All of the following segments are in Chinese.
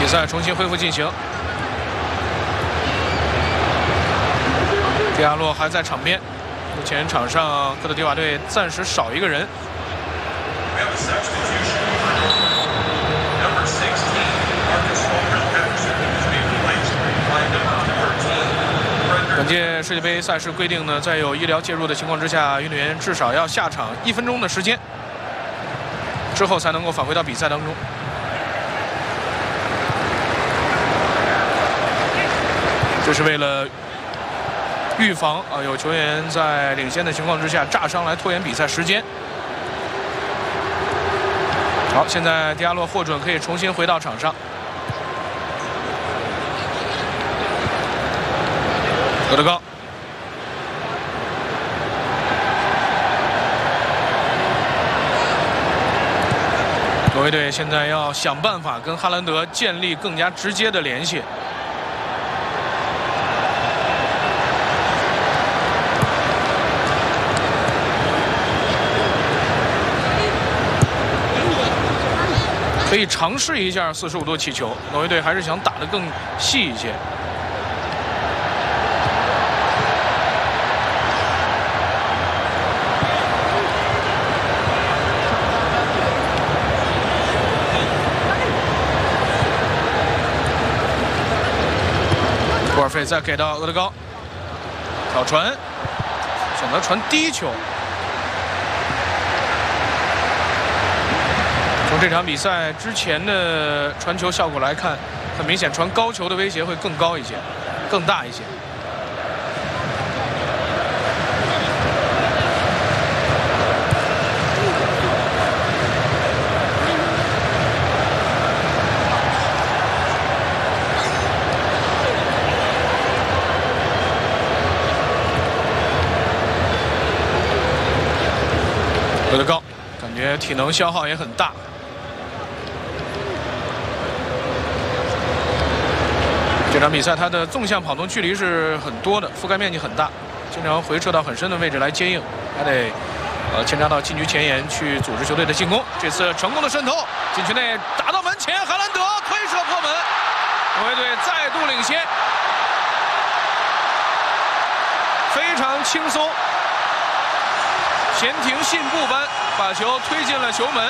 比赛重新恢复进行。迪亚洛还在场边，目前场上科特迪瓦队暂时少一个人。本届世界杯赛事规定呢，在有医疗介入的情况之下，运动员至少要下场1分钟的时间，之后才能够返回到比赛当中。这是为了预防有球员在领先的情况之下炸伤来拖延比赛时间。好，现在迪亚洛获准可以重新回到场上。俄德高，挪威队现在要想办法跟哈兰德建立更加直接的联系。可以尝试一下45度起球，挪威队还是想打得更细一些。博尔费再给到俄德高，挑传，选择传低球。从这场比赛之前的传球效果来看，很明显传高球的威胁会更高一些，更大一些。俄德高感觉体能消耗也很大。这场比赛他的纵向跑动距离是很多的，覆盖面积很大，经常回撤到很深的位置来接应，还得牵插到禁区前沿去组织球队的进攻。这次成功的渗透，禁区内打到门前，哈兰德推射破门，挪威队再度领先，非常轻松。闲庭信步般把球推进了球门。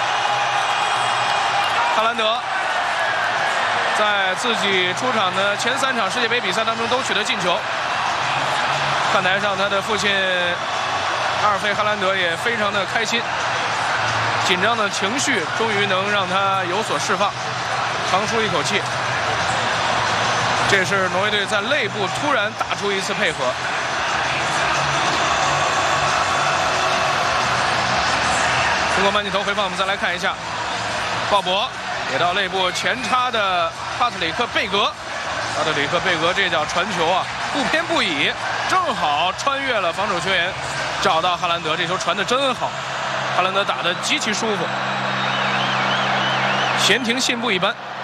哈兰德在自己出场的前3场世界杯比赛当中都取得进球。看台上他的父亲阿尔费·哈兰德也非常的开心，紧张的情绪终于能让他有所释放，长舒一口气。这是挪威队在内部突然打出一次配合。通过慢镜头回放，我们再来看一下，鲍勃给到内部前插的帕特里克·贝格，帕特里克·贝格这脚传球不偏不倚，正好穿越了防守球员，找到哈兰德，这球传得真好，哈兰德打得极其舒服，闲庭信步一般。